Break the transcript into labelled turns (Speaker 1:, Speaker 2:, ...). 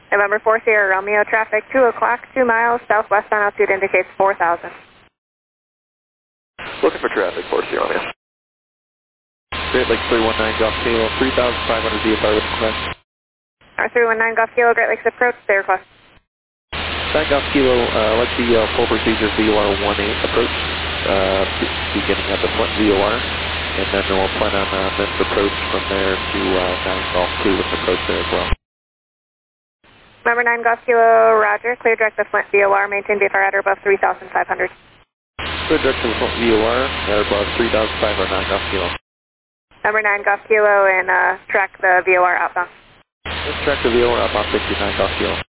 Speaker 1: November 4 Sierra Romeo, traffic 2 o'clock, 2 miles, southwest on altitude indicates 4,000.
Speaker 2: Looking for traffic, 4 Sierra Romeo. Great Lakes 319 Golf Kilo, 3,500 VFR with request.
Speaker 1: R319 Golf Kilo, Great Lakes approach, clear request.
Speaker 2: That Golf Kilo, let's see full procedure VOR 18 approach, beginning at the front VOR, and then we'll plan on this approach from there to 9 Golf 2 with approach there as well.
Speaker 1: Number 9 Golf Kilo, roger, clear direct to Flint VOR, maintain VFR at or above 3,500.
Speaker 2: Clear direct to the Flint VOR, at above 3,500, 9 Golf Kilo.
Speaker 1: Number 9 Golf Kilo, and track the VOR outbound.
Speaker 2: Let's track the VOR outbound 69 Golf Kilo.